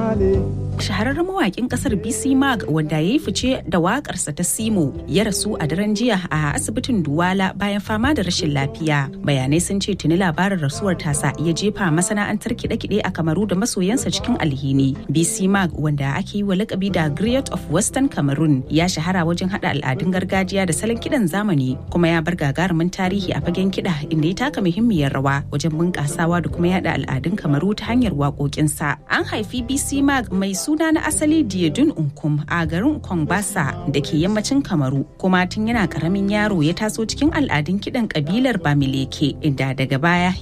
Shahararren mawaƙin ƙasar BC Mag wanda ya yi fice da waƙarsa ta Simo ya rasu a daren jiya a asibitin Duwala bayan fama da rashin lafiya. Bayanai sun ce tuni labarin rasuwar tasa ya jefa masana'antar kiɗe-kiɗe a Kamaru da masoyansa cikin alhini. BC Mag wanda ake yi wa lakabi da Griot of Western Cameroon ya shahara wajen haɗa al'adun gargajiya da salon kiɗan zamani kuma ya bar gagarumin tarihi a fagen kiɗa inda ya taka muhimmiyar rawa wajen bunƙasawa da kuma yaɗa al'adun Kamaru ta hanyar waƙoƙinsa. An haifi BC Mag mai suna na asali Diedun Unkum a garin Kongbasa da ke yammacin Kamaru kuma tun yana karamin yaro ya taso cikin al'adun kiɗan kabilar Bamileke inda daga baya